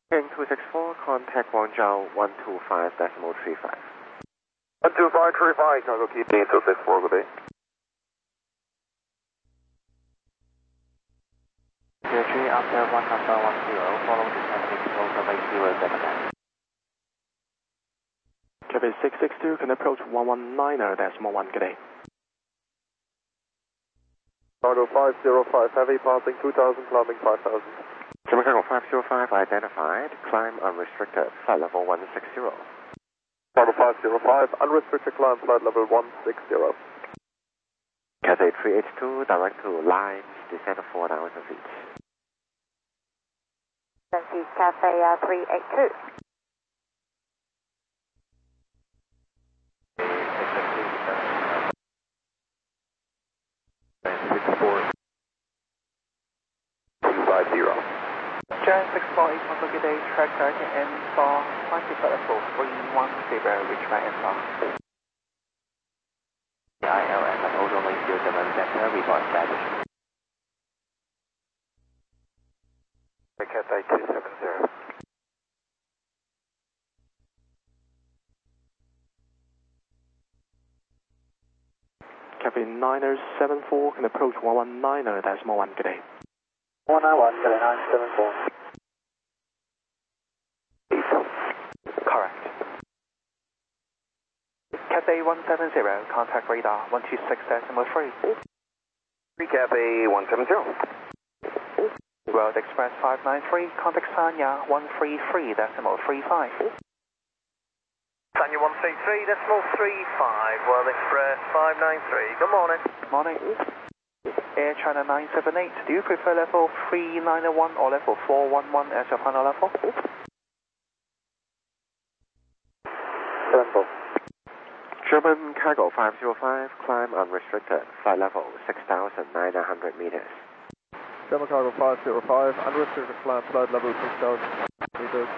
King 264, contact Guangzhou 125.35. 125.35, cargo keeping 264, good day. Tier 3 after 1 number 10, follow the traffic over 0 Cathay 662 can approach 119.1, good day. Cargo 505, heavy passing 2000, climbing 5000. German Cargo 505 identified, climb unrestricted, flight level 160. Cargo 505, unrestricted climb, flight level 160. Cathay 382, direct to lines, descent of 4,000 feet. Cathay 382. Jan 648, Contact good day, track target and for 310, reach by Ansar. ILS at Odomai 07 Center, report status. Cathay 270. Cathay 9074 can approach 119.1, good day. 191, Cathay 974. Correct. Cathay 170, contact radar 126.3. Cathay 170. World Express 593, contact Sanya 133.35. Sanya 133.35, World Express 593. Good morning. Morning. Air China 978, do you prefer level 391 or level 411 as your final level? 74. German Cargo 505, climb unrestricted, flight level 6,900 meters. German Cargo 505, unrestricted climb, flight level 6,000 meters.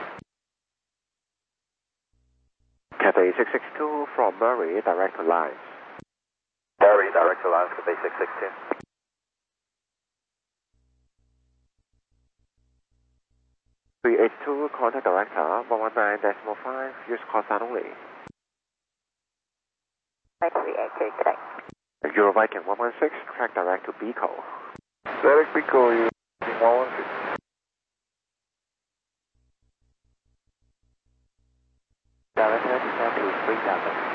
Cathay 662 from Murray, direct to lines. Murray, direct to lines, Cathay 662. Contact director 119.5, use call sign only. 382, good day. Euro Viking 116, track direct to Bico. Direct Bico, you 116. Director descend to 3000.